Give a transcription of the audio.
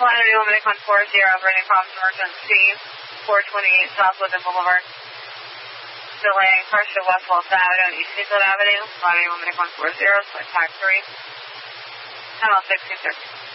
Why do you want me to come 40, running across emergency, 428 South Woodland Boulevard. Delaying partial West Wolf Avenue and East Newfield Avenue. Why do you want me to come 40, select tag 3. Channel 66.